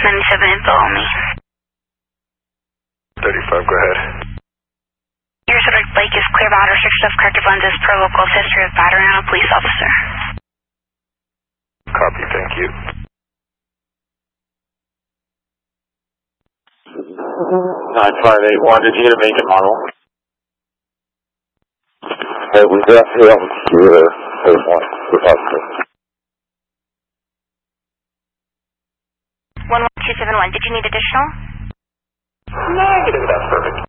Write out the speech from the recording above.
97 info only. 35, go ahead. Your subject Blake is clear about restriction of corrective lenses per local history of battering on a police officer. Copy, thank you. 9581, did you get a make and model? Hey, we got here on computer. There's one. 11271, did you need additional? Negative, that's perfect.